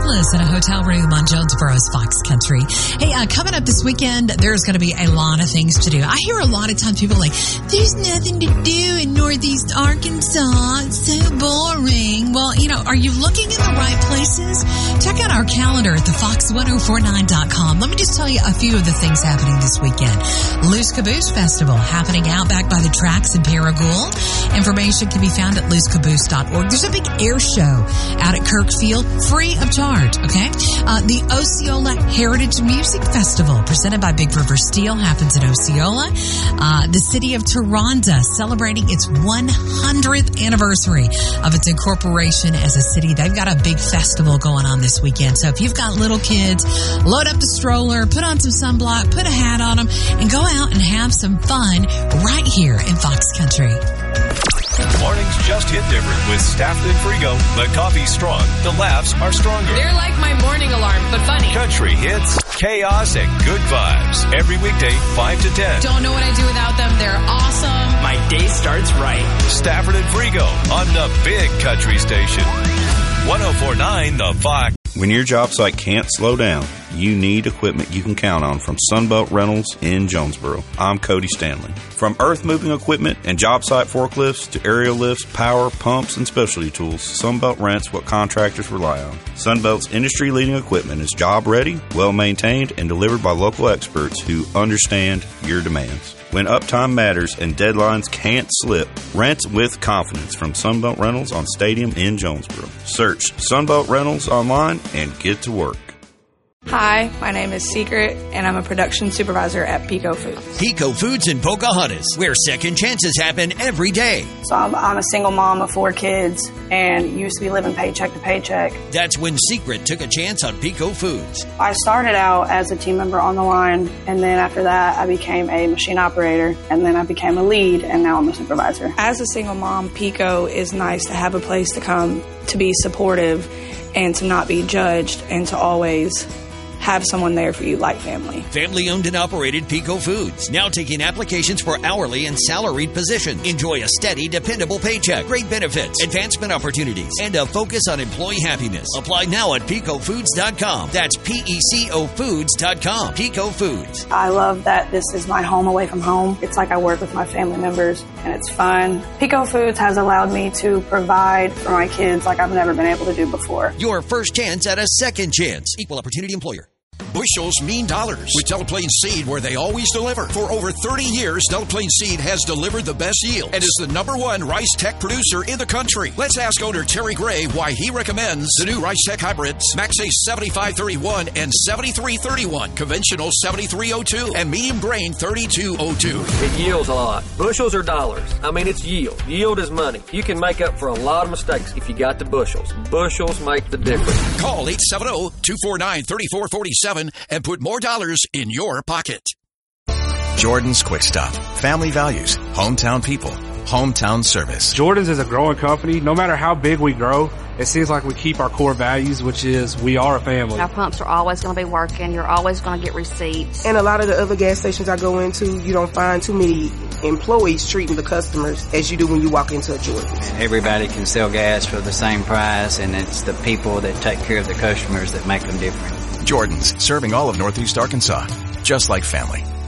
Liz in a hotel room on Jonesboro's Fox Country. Hey, coming up this weekend, there's going to be a lot of things to do. I hear a lot of times people are like, there's nothing to do in Northeast Arkansas. It's so boring. Well, are you looking in the right places? Check out our calendar at thefox1049.com. Let me just tell you a few of the things happening this weekend. Loose Caboose Festival happening out back by the tracks in Paragould. Information can be found at loosecaboose.org. There's a big air show out at Kirkfield, free of charge, okay? The Osceola Heritage Music Festival, presented by Big River Steel, happens in Osceola. The city of Taronda celebrating its 100th anniversary of its incorporation as a city. They've got a big festival going on this weekend. So if you've got little kids, load up the stroller, put on some sunblock, put a hat on them, and go out and have some fun right here in Fox Country. Mornings just hit different with Stafford and Frigo. The coffee's strong. The laughs are stronger. They're like my morning alarm, but funny. Country hits, chaos, and good vibes. Every weekday, 5 to 10. Don't know what I do without them. They're awesome. My day starts right. Stafford and Frigo on the big country station. 104.9 The Fox. When your job site can't slow down, you need equipment you can count on from Sunbelt Rentals in Jonesboro. I'm Cody Stanley. From earth moving equipment and job site forklifts to aerial lifts, power, pumps, and specialty tools, Sunbelt rents what contractors rely on. Sunbelt's industry-leading equipment is job-ready, well-maintained, and delivered by local experts who understand your demands. When uptime matters and deadlines can't slip, rent with confidence from Sunbelt Rentals on Stadium in Jonesboro. Search Sunbelt Rentals online and get to work. Hi, my name is Secret, and I'm a production supervisor at Pico Foods. Pico Foods in Pocahontas, where second chances happen every day. So I'm a single mom of 4 kids and used to be living paycheck to paycheck. That's when Secret took a chance on Pico Foods. I started out as a team member on the line, and then after that I became a machine operator, and then I became a lead, and now I'm a supervisor. As a single mom, Pico is nice to have a place to come to be supportive and to not be judged and to always have someone there for you like family. Family-owned and operated Pico Foods. Now taking applications for hourly and salaried positions. Enjoy a steady, dependable paycheck, great benefits, advancement opportunities, and a focus on employee happiness. Apply now at PicoFoods.com. That's PECO Foods.com. Pico Foods. I love that this is my home away from home. It's like I work with my family members, and it's fun. Pico Foods has allowed me to provide for my kids like I've never been able to do before. Your first chance at a second chance. Equal opportunity employer. Bushels mean dollars with Delaplane Seed, where they always deliver. For over 30 years, Delaplane Seed has delivered the best yield and is the #1 rice tech producer in the country. Let's ask owner Terry Gray why he recommends the new rice tech hybrids, Max Ace 7531 and 7331, conventional 7302, and medium grain 3202. It yields a lot. Bushels are dollars. I mean, it's yield. Yield is money. You can make up for a lot of mistakes if you got the bushels. Bushels make the difference. Call 870-249-3447 and put more dollars in your pocket. Jordan's Quick Stop. Family values, hometown people, hometown service. Jordan's is a growing company. No matter how big we grow, it seems like we keep our core values, which is we are a family. Our pumps are always going to be working. You're always going to get receipts. And a lot of the other gas stations I go into, you don't find too many employees treating the customers as you do when you walk into a Jordan's. Everybody can sell gas for the same price, and it's the people that take care of the customers that make them different. Jordan's, serving all of Northeast Arkansas, just like family.